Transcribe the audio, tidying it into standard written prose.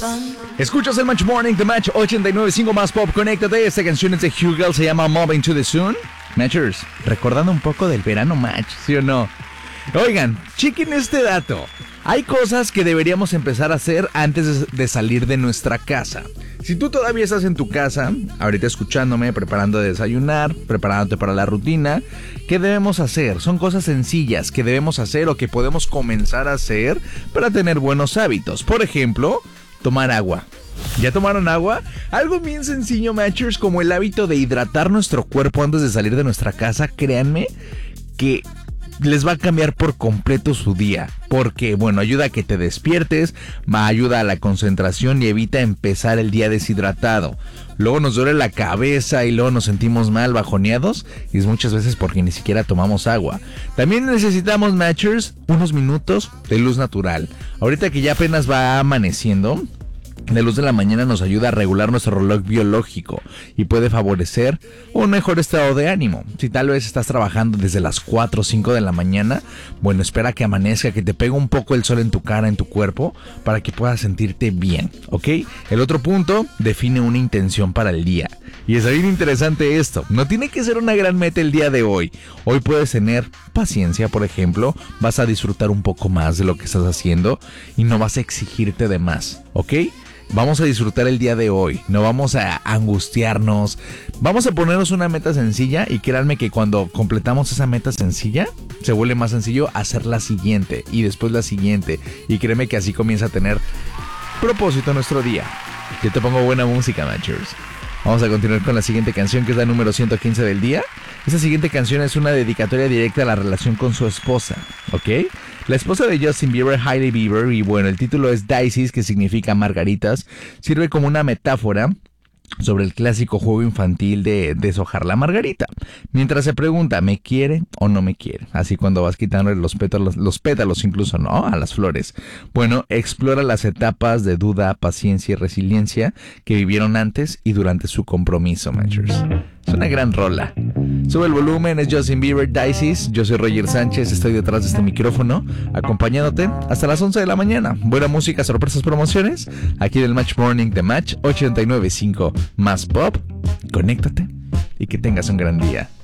Escuchas el Match Morning, The Match 89.5 más pop. Conéctate. Esta canción es de Hugel, se llama Moving to the Sun. Matchers, recordando un poco del verano match, ¿sí o no? Oigan, chequen este dato. Hay cosas que deberíamos empezar a hacer antes de salir de nuestra casa. Si tú todavía estás en tu casa, ahorita escuchándome, preparando de desayunar, preparándote para la rutina, ¿qué debemos hacer? Son cosas sencillas que debemos hacer o que podemos comenzar a hacer para tener buenos hábitos. Por ejemplo, tomar agua. ¿Ya tomaron agua? Algo bien sencillo, matchers, como el hábito de hidratar nuestro cuerpo antes de salir de nuestra casa. Créanme que les va a cambiar por completo su día, porque bueno, ayuda a que te despiertes, ayuda a la concentración y evita empezar el día deshidratado. Luego nos duele la cabeza y luego nos sentimos mal, bajoneados, y es muchas veces porque ni siquiera tomamos agua. También necesitamos, matchers, unos minutos de luz natural. Ahorita que ya apenas va amaneciendo, la luz de la mañana nos ayuda a regular nuestro reloj biológico y puede favorecer un mejor estado de ánimo. Si tal vez estás trabajando desde las 4 o 5 de la mañana, bueno, espera que amanezca, que te pegue un poco el sol en tu cara, en tu cuerpo, para que puedas sentirte bien, ¿ok? El otro punto, define una intención para el día. Y es bien interesante esto, no tiene que ser una gran meta el día de hoy. Hoy puedes tener paciencia, por ejemplo, vas a disfrutar un poco más de lo que estás haciendo y no vas a exigirte de más, ¿ok? Vamos a disfrutar el día de hoy, no vamos a angustiarnos, vamos a ponernos una meta sencilla y créanme que cuando completamos esa meta sencilla, se vuelve más sencillo hacer la siguiente y después la siguiente y créeme que así comienza a tener propósito nuestro día. Yo te pongo buena música, matchers. Vamos a continuar con la siguiente canción, que es la número 115 del día. Esta siguiente canción es una dedicatoria directa a la relación con su esposa, ¿ok? La esposa de Justin Bieber, Hailey Bieber, y bueno, el título es Daisies, que significa margaritas, sirve como una metáfora sobre el clásico juego infantil de deshojar la margarita. Mientras se pregunta, ¿me quiere o no me quiere? Así cuando vas quitándole los pétalos incluso, ¿no? A las flores. Bueno, explora las etapas de duda, paciencia y resiliencia que vivieron antes y durante su compromiso, matchers. Es una gran rola. Sube el volumen, es Justin Bieber, Daisies. Yo soy Roger Sánchez, estoy detrás de este micrófono, acompañándote hasta las 11 de la mañana. Buena música, sorpresas, promociones, aquí del Match Morning de Match 89.5 más pop. Conéctate y que tengas un gran día.